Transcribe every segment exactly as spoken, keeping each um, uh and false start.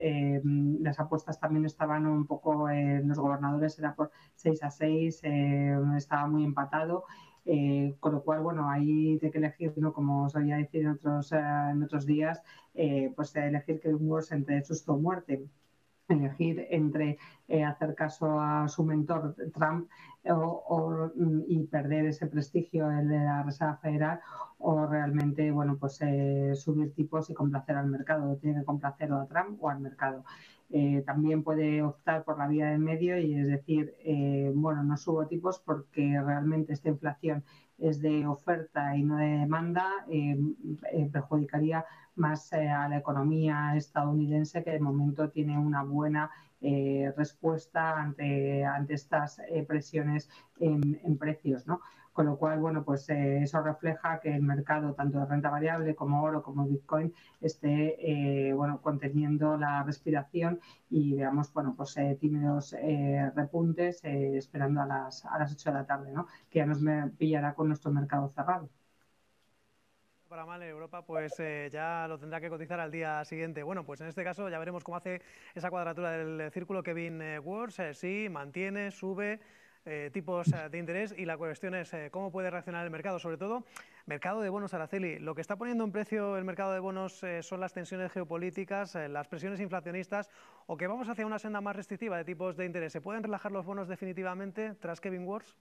eh, las apuestas también estaban un poco, eh, los gobernadores era por seis a seis, eh, estaba muy empatado. Eh, con lo cual, bueno, ahí hay que elegir, ¿no? Como solía decir en otros, eh, en otros días, eh, pues elegir que un Wars entre susto o muerte. Elegir entre eh, hacer caso a su mentor Trump o, o, y perder ese prestigio, el de la Reserva Federal, o realmente, bueno, pues eh, subir tipos y complacer al mercado. Tiene que complacer o a Trump o al mercado. Eh, también puede optar por la vía del medio y es decir, eh, bueno, no subo tipos porque realmente esta inflación es de oferta y no de demanda, eh, eh, perjudicaría más eh, a la economía estadounidense, que de momento tiene una buena eh, respuesta ante, ante estas eh, presiones en, en precios, ¿no? Con lo cual, bueno, pues eh, eso refleja que el mercado, tanto de renta variable como oro, como Bitcoin, esté, eh, bueno, conteniendo la respiración y veamos, bueno, pues eh, tímidos eh, repuntes eh, esperando a las, a las ocho de la tarde, ¿no? Que ya nos me pillará con nuestro mercado cerrado. Para mal, Europa pues eh, ya lo tendrá que cotizar al día siguiente. Bueno, pues en este caso ya veremos cómo hace esa cuadratura del círculo Kevin eh, Wars, eh, si mantiene, sube eh, tipos eh, de interés, y la cuestión es eh, cómo puede reaccionar el mercado, sobre todo mercado de bonos, Araceli. Lo que está poniendo en precio el mercado de bonos eh, son las tensiones geopolíticas, eh, las presiones inflacionistas, o que vamos hacia una senda más restrictiva de tipos de interés. ¿Se pueden relajar los bonos definitivamente tras Kevin Wars?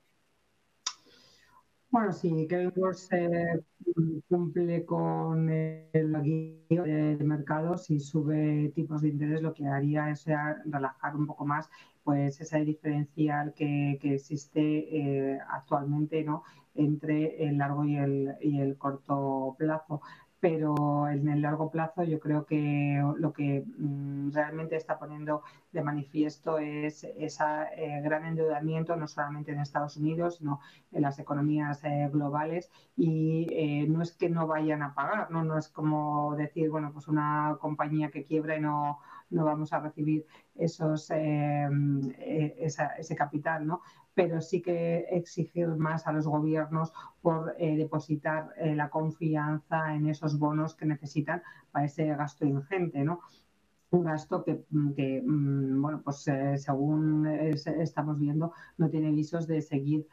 Bueno, sí, Kevin Wars eh, cumple con el guía de mercados y sube tipos de interés, lo que haría es relajar un poco más pues ese diferencial que, que existe eh, actualmente, ¿no? Entre el largo y el, y el corto plazo. Pero en el largo plazo yo creo que lo que mm, realmente está poniendo de manifiesto es ese eh, gran endeudamiento, no solamente en Estados Unidos, sino en las economías eh, globales, y eh, no es que no vayan a pagar, ¿no? No es como decir, bueno, pues una compañía que quiebra y no, no vamos a recibir esos, eh, esa, ese capital, ¿no? Pero sí que exigir más a los gobiernos por eh, depositar eh, la confianza en esos bonos que necesitan para ese gasto ingente, ¿no? Un gasto que, que bueno, pues eh, según es, estamos viendo, no tiene visos de seguir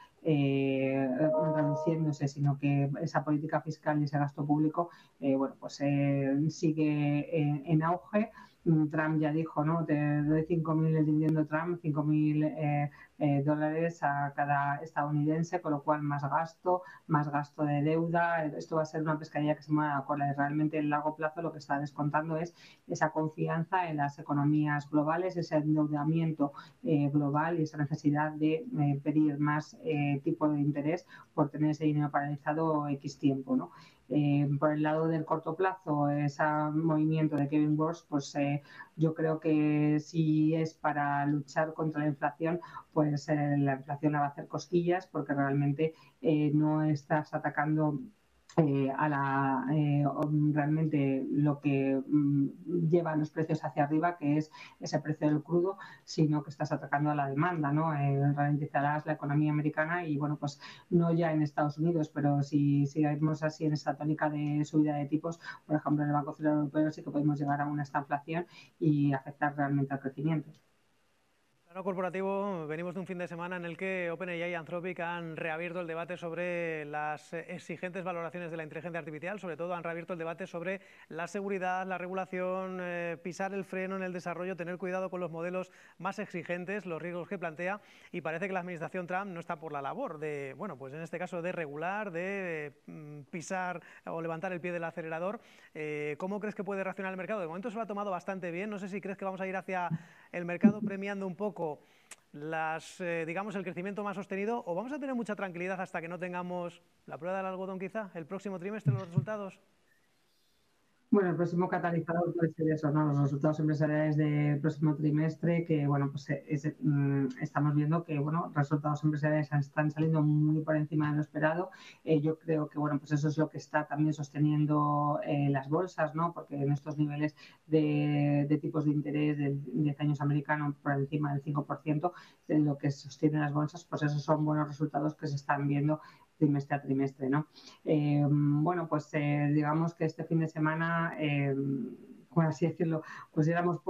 eh, reduciéndose, sino que esa política fiscal y ese gasto público, eh, bueno, pues eh, sigue en, en auge. Trump ya dijo, ¿no? Te doy cinco mil el dividendo Trump, cinco mil eh, eh, dólares a cada estadounidense, con lo cual más gasto, más gasto de deuda. Esto va a ser una pescadilla que se mueve a la cola, y realmente en largo plazo lo que está descontando es esa confianza en las economías globales, ese endeudamiento eh, global y esa necesidad de eh, pedir más eh, tipo de interés por tener ese dinero paralizado X tiempo, ¿no? Eh, por el lado del corto plazo, ese movimiento de Kevin Wars, pues eh, yo creo que si es para luchar contra la inflación, pues eh, la inflación la va a hacer cosquillas, porque realmente eh, no estás atacando eh, a la, eh, realmente lo que mm, lleva los precios hacia arriba, que es ese precio del crudo, sino que estás atacando a la demanda, ¿no? Eh, ralentizarás la economía americana y, bueno, pues no ya en Estados Unidos, pero si sigamos así en esta tónica de subida de tipos, por ejemplo, en el Banco Central Europeo sí que podemos llegar a una estanflación y afectar realmente al crecimiento. Plano corporativo, venimos de un fin de semana en el que OpenAI y Anthropic han reabierto el debate sobre las exigentes valoraciones de la inteligencia artificial. Sobre todo han reabierto el debate sobre la seguridad, la regulación, eh, pisar el freno en el desarrollo, tener cuidado con los modelos más exigentes, los riesgos que plantea, y parece que la administración Trump no está por la labor de, bueno, pues en este caso de regular, de eh, pisar o levantar el pie del acelerador. Eh, ¿Cómo crees que puede reaccionar el mercado? De momento se lo ha tomado bastante bien. No sé si crees que vamos a ir hacia el mercado premiando un poco las, eh, digamos, el crecimiento más sostenido, o vamos a tener mucha tranquilidad hasta que no tengamos la prueba del algodón, quizá, el próximo trimestre, los resultados. Bueno, el próximo catalizador puede ser eso, ¿no? Los resultados empresariales del próximo trimestre, que, bueno, pues es, mm, estamos viendo que, bueno, resultados empresariales están saliendo muy por encima de lo esperado. Eh, yo creo que, bueno, pues eso es lo que está también sosteniendo eh, las bolsas, ¿no? Porque en estos niveles de, de tipos de interés del diez años americano por encima del cinco por ciento, de lo que sostienen las bolsas, pues esos son buenos resultados que se están viendo trimestre a trimestre, ¿no? Eh, bueno, pues eh, digamos que este fin de semana, eh, por así decirlo, pues éramos